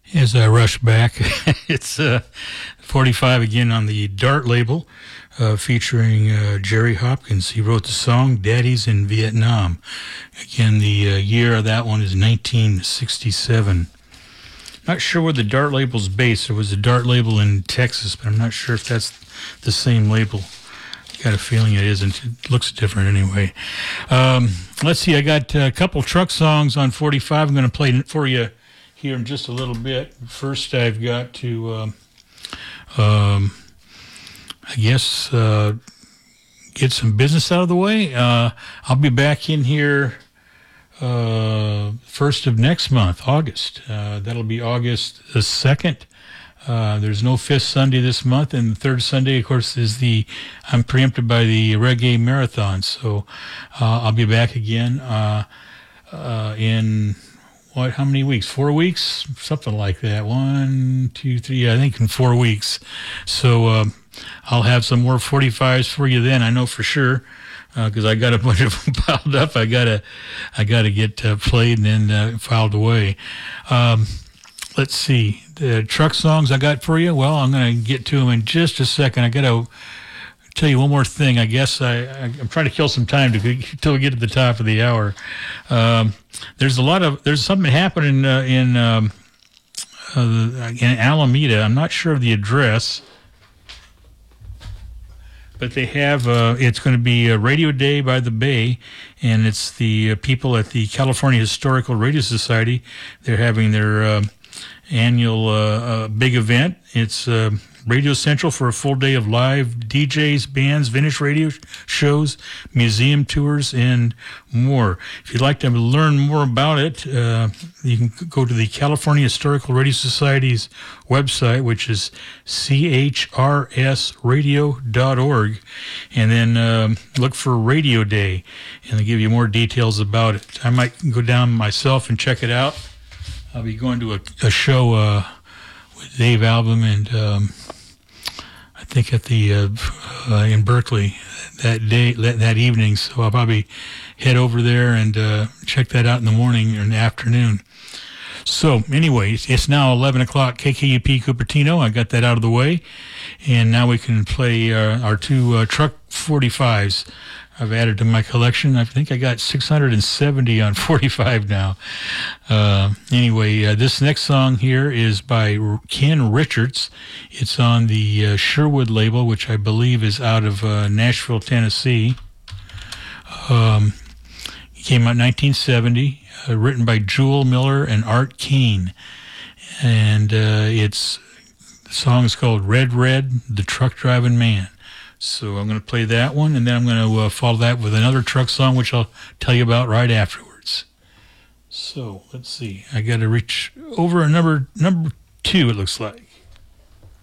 As I rush back, it's 45 again on the Dart label, featuring Jerry Hopkins. He wrote the song Daddy's in Vietnam. Again, the year of that one is 1967. Not sure where the Dart label's based. There was a Dart label in Texas, but I'm not sure if that's the same label. Got a feeling it isn't. It looks different anyway. Let's see. I got a couple truck songs on 45. I'm going to play it for you here in just a little bit. First, I've got to, I guess, get some business out of the way. I'll be back in here first of next month, August. That'll be August the 2nd. There's no fifth Sunday this month, and the third Sunday, of course, is I'm preempted by the Reggae Marathon, so I'll be back again in, how many weeks? 4 weeks? Something like that. 1, 2, 3, I think in 4 weeks. So I'll have some more 45s for you then, I know for sure, because I got a bunch of them piled up. I gotta get played and then filed away. Let's see. The truck songs I got for you, well, I'm going to get to them in just a second. I got to tell you one more thing. I guess I'm trying to kill some time till we get to the top of the hour. There's something happening in Alameda. I'm not sure of the address, but they have, it's going to be a Radio Day by the Bay, and it's the people at the California Historical Radio Society. They're having their annual big event. It's Radio Central for a full day of live DJs, bands, vintage radio shows, museum tours, and more. If you'd like to learn more about it, you can go to the California Historical Radio Society's website, which is chrsradio.org, and then look for Radio Day, and they'll give you more details about it. I might go down myself and check it out. I'll be going to a show with Dave Album and I think at the in Berkeley that evening. So I'll probably head over there and check that out in the morning or in the afternoon. So anyway, it's now 11 o'clock, KKUP Cupertino. I got that out of the way. And now we can play our two truck 45s. I've added to my collection. I think I got 670 on 45 now. Anyway, this next song here is by Ken Richards. It's on the Sherwood label, which I believe is out of Nashville, Tennessee. It came out in 1970, written by Jewel Miller and Art Keane. And the song is called Red Red, the Truck Driving Man. So I'm going to play that one, and then I'm going to follow that with another truck song, which I'll tell you about right afterwards. So let's see. I got to reach over a number 2, it looks like.